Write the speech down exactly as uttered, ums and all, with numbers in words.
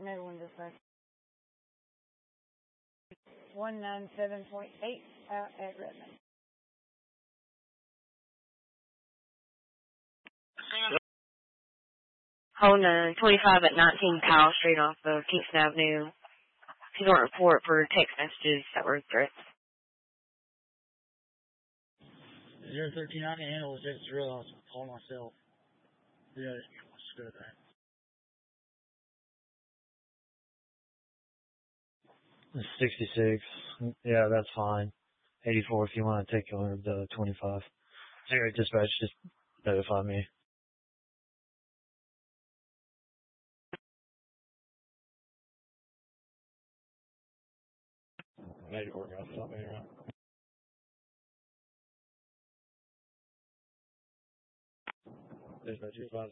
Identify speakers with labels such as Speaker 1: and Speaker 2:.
Speaker 1: another one this way. one ninety-seven point eight out at Redmond.
Speaker 2: Holding twenty-five at nineteen Powell Street off of Kingston Avenue. She's on report for text messages that were threats.
Speaker 3: zero thirteen, I can handle it. Just real, I'll call myself. Yeah, let's go with that.
Speaker 4: sixty-six. Yeah, that's fine. eighty-four if you want to take on the twenty-five. Zero dispatch, just notify me. Made it work out. Stop me around. Dispatch,